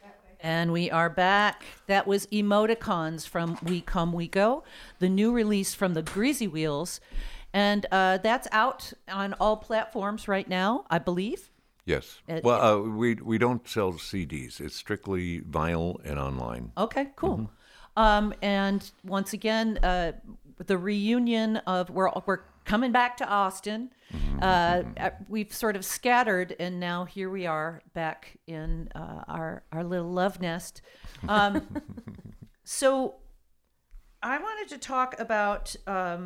And we are back. That was Emoticons from We Come, We Go, the new release from the Greasy Wheels. And that's out on all platforms right now, I believe. Yes. We don't sell CDs. It's strictly vinyl and online. Okay, cool. And once again, the reunion of we're coming back to Austin. We've sort of scattered, and now here we are back in our little love nest. So I wanted to talk about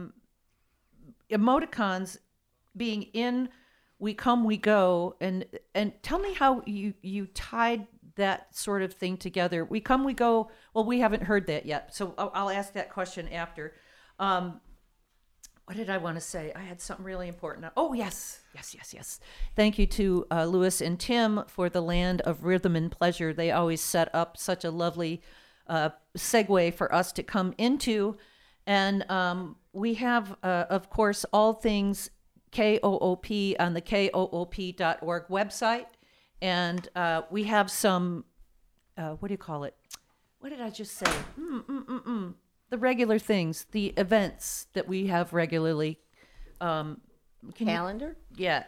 emoticons being in We Come, We Go, and tell me how you tied that sort of thing together. We Come, We Go. Well, we haven't heard that yet, so I'll ask that question after. What did I want to say? I had something really important. Oh, yes. Thank you to Louis and Tim for the Land of Rhythm and Pleasure. They always set up such a lovely segue for us to come into. And we have, of course, all things KOOP on the koop.org website. And we have some, what do you call it? What did I just say? The regular things, the events that we have regularly. Calendar?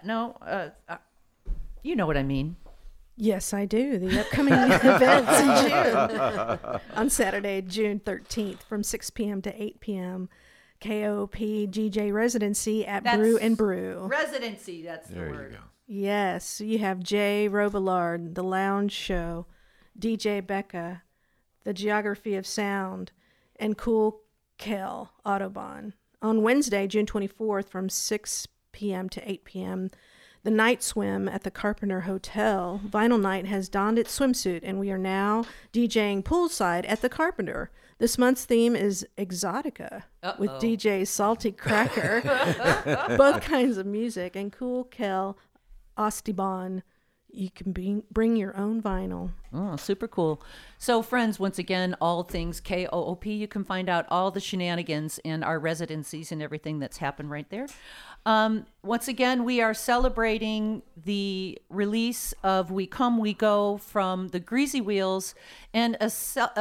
You know what I mean. Yes, I do. The upcoming events in June. On Saturday, June 13th from 6 p.m. to 8 p.m. KOP GJ Residency at Brew and Brew. Residency, that's the word. There you go. Yes, you have Jay Robillard, The Lounge Show, DJ Becca, The Geography of Sound, and Cool Kel Autobahn. On Wednesday, June 24th from 6 p.m. to 8 p.m., the Night Swim at the Carpenter Hotel. Vinyl Night has donned its swimsuit, and we are now DJing poolside at the Carpenter. This month's theme is Exotica with DJ Salty Cracker. Both kinds of music, and Cool Kel Ostibon. You can bring your own vinyl. Oh, super cool. So, friends, once again, all things KOOP. You can find out all the shenanigans in our residencies and everything that's happened right there. Once again, we are celebrating the release of We Come, We Go from the Greasy Wheels, and a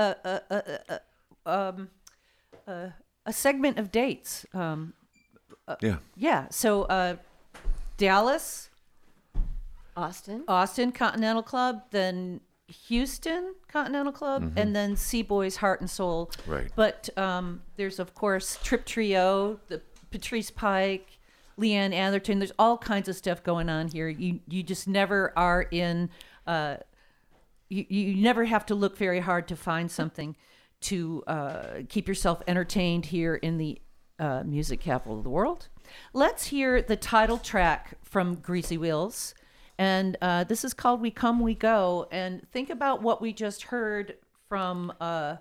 segment of dates. So, Dallas, Austin Continental Club, then Houston Continental Club, and then Seaboys Heart and Soul. Right. But there's, of course, Trip Trio, the Patrice Pike, Leanne Atherton. There's all kinds of stuff going on here. You just never are in, you never have to look very hard to find something to keep yourself entertained here in the music capital of the world. Let's hear the title track from Greasy Wheels. And this is called We Come, We Go. And think about what we just heard from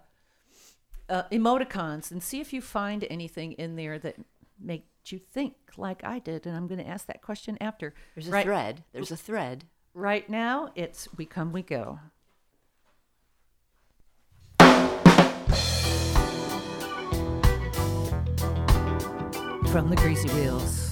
emoticons and see if you find anything in there that makes you think like I did. And I'm going to ask that question after. There's a thread. There's a thread. Right now, it's We Come, We Go. From the Greasy Wheels.